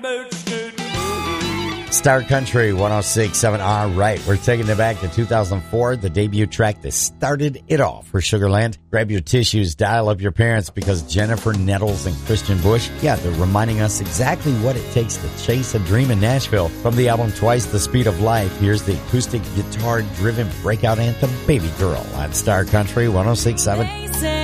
Star Country 106.7. All right, we're taking it back to 2004, the debut track that started it all for Sugarland. Grab your tissues, dial up your parents, because Jennifer Nettles and Christian Bush, they're reminding us exactly what it takes to chase a dream in Nashville. From the album Twice the Speed of Life, here's the acoustic guitar-driven breakout anthem, Baby Girl, on Star Country 106.7.